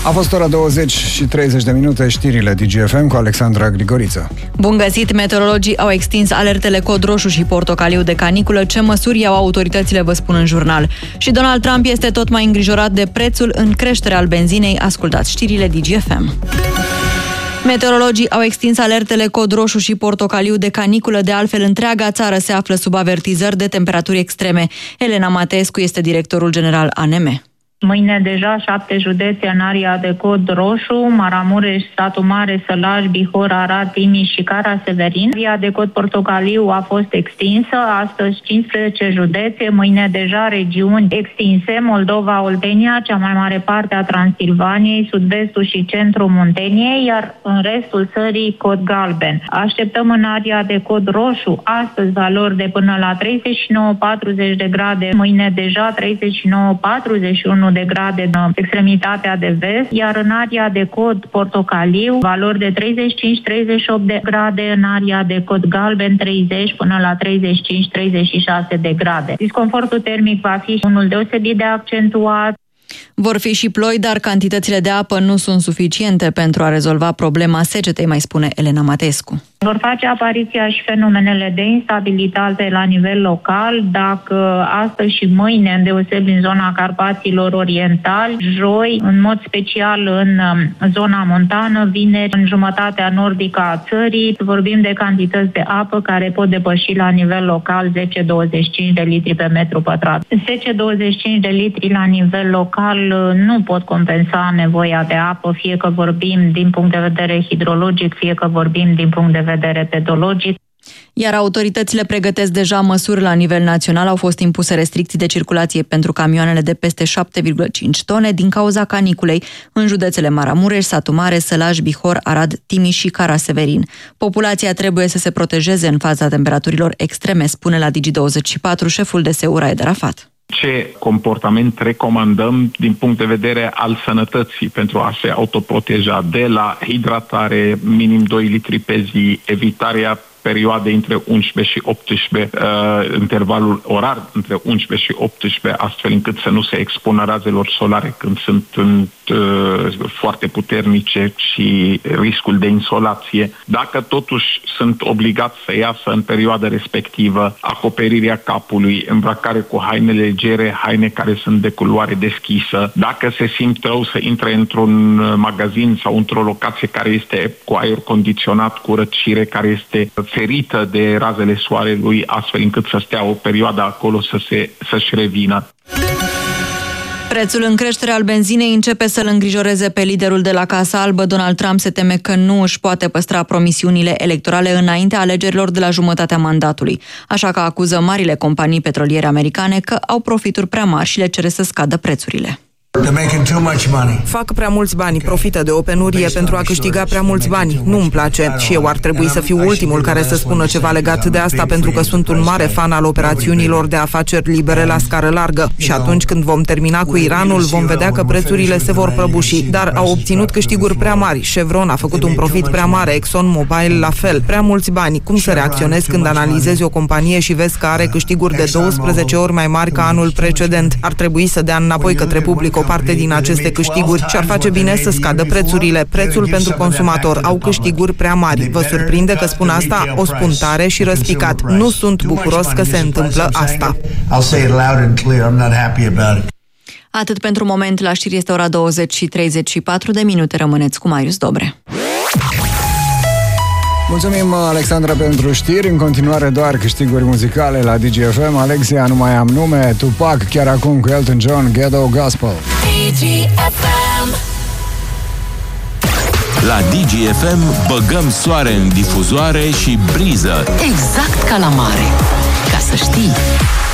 A fost ora 20 și 30 de minute, știrile DGFM cu Alexandra Grigoriță. Bun găsit! Meteorologii au extins alertele cod roșu și portocaliu de caniculă. Ce măsuri iau autoritățile, vă spun în jurnal. Și Donald Trump este tot mai îngrijorat de prețul în creștere al benzinei. Ascultați știrile DGFM. Meteorologii au extins alertele cod roșu și portocaliu de caniculă. De altfel, întreaga țară se află sub avertizări de temperaturi extreme. Elena Mateescu este directorul general ANM. Mâine deja 7 județe în aria de cod roșu: Maramureș, Satu Mare, Sălaj, Bihor, Arad, Timiș și Cara-Severin. Aria de cod portocaliu a fost extinsă, astăzi 15 județe, mâine deja regiuni extinse: Moldova, Oltenia, cea mai mare parte a Transilvaniei, sud-vestul și centrul Munteniei, iar în restul țării cod galben. Așteptăm în aria de cod roșu astăzi valori de până la 39-40 de grade, mâine deja 39-41 de grade în extremitatea de vest, iar în aria de cod portocaliu valori de 35-38 de grade, în aria de cod galben 30 până la 35-36 de grade. Disconfortul termic va fi unul deosebit de accentuat. Vor fi și ploi, dar cantitățile de apă nu sunt suficiente pentru a rezolva problema secetei, mai spune Elena Mateescu. Vor face apariția și fenomenele de instabilitate la nivel local, dacă astăzi și mâine, îndeosebi în zona Carpaților Orientali, joi, în mod special în zona montană, vineri, în jumătatea nordică a țării, vorbim de cantități de apă care pot depăși la nivel local 10-25 de litri pe metru pătrat. 10-25 de litri la nivel local nu pot compensa nevoia de apă, fie că vorbim din punct de vedere hidrologic, fie că vorbim din punct de vedere pedologic. Iar autoritățile pregătesc deja măsuri la nivel național. Au fost impuse restricții de circulație pentru camioanele de peste 7,5 tone din cauza caniculei în județele Maramureș, Satu Mare, Sălaj, Bihor, Arad, Timiș și Cara-Severin. Populația trebuie să se protejeze în fața temperaturilor extreme, spune la Digi24 șeful DSU Raed Arafat. Ce comportament recomandăm din punct de vedere al sănătății pentru a se autoproteja, de la hidratare, minim 2 litri pe zi, evitarea perioade între 11 și 18, intervalul orar între 11 și 18, astfel încât să nu se expună razelor solare când sunt foarte puternice și riscul de insolație. Dacă totuși sunt obligați să iasă în perioada respectivă, acoperirea capului, îmbrăcare cu haine legere, haine care sunt de culoare deschisă. Dacă se simt rău, să intre într-un magazin sau într-o locație care este cu aer condiționat, cu răcire, care este ferită de razele soarelui, astfel încât să stea o perioadă acolo să-și revină. Prețul în creștere al benzinei începe să-l îngrijoreze pe liderul de la Casa Albă. Donald Trump se teme că nu își poate păstra promisiunile electorale înaintea alegerilor de la jumătatea mandatului. Așa că acuză marile companii petroliere americane că au profituri prea mari și le cere să scadă prețurile. Fac prea mulți bani, profită de o penurie pentru a câștiga prea mulți bani. Nu-mi place și eu ar trebui să fiu ultimul care să spună ceva legat de asta, pentru că sunt un mare fan al operațiunilor de afaceri libere la scară largă. Și atunci când vom termina cu Iranul, vom vedea că prețurile se vor prăbuși. Dar au obținut câștiguri prea mari. Chevron a făcut un profit prea mare, ExxonMobil la fel. Prea mulți bani. Cum să reacționezi când analizezi o companie și vezi că are câștiguri de 12 ori mai mari ca anul precedent? Ar trebui să dea înapoi către public o parte din aceste câștiguri și ar face bine să scadă prețurile. Prețul pentru consumator au câștiguri prea mari. Vă surprinde că spun asta? O spun tare și răspicat. Nu sunt bucuros că se întâmplă asta. Atât pentru moment. La știri este ora 20 și 34 de minute. Rămâneți cu Marius Dobre. Mulțumim, Alexandra, pentru știri. În continuare doar câștiguri muzicale la DGFM. Alexia, Nu mai am nume, Tupac chiar acum cu Elton John, Ghetto Gospel. DGFM. La DGFM băgăm soare în difuzoare și briză. Exact ca la mare. Ca să știi.